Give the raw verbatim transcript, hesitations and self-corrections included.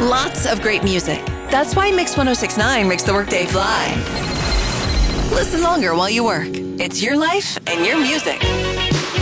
Lots of great music. That's why Mix one oh six point nine makes the workday fly. Listen longer while you work. It's your life and your music.